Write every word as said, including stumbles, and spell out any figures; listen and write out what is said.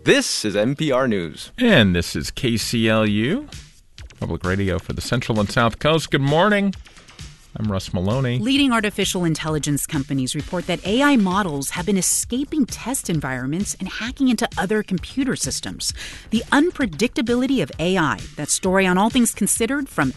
This is N P R News. And this is K C L U, public radio for the Central and South Coast. Good morning. I'm Russ Maloney. Leading artificial intelligence companies report that A I models have been escaping test environments and hacking into other computer systems. The unpredictability of A I. That story on All Things Considered from